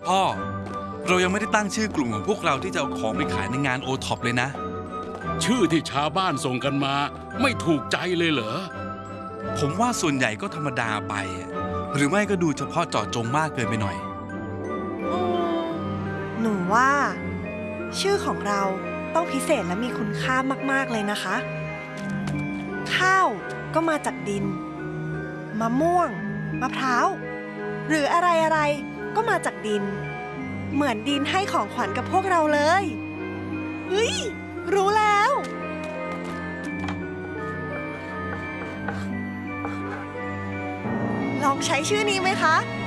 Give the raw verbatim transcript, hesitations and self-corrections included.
พ่อเรายังไม่ได้ตั้งชื่อกลุ่มของพวกเราที่จะเอาของไปขายในงานโอท็อปเลยนะชื่อที่ชาวบ้านส่งกันมาไม่ถูกใจเลยเหรอผมว่าส่วนใหญ่ก็ธรรมดาไปหรือไม่ก็ดูเฉพาะเจาะจงมากเกินไปหน่อยอืมหนูว่าชื่อของเราต้องพิเศษและมีคุณค่ามากๆเลยนะคะข้าวก็มาจากดินมะม่วงมะพร้าวหรืออะไรอะไรก็มาจากดินเหมือนดินให้ของขวัญกับพวกเราเลยเฮ้ยรู้แล้วลองใช้ชื่อนี้ไหมคะ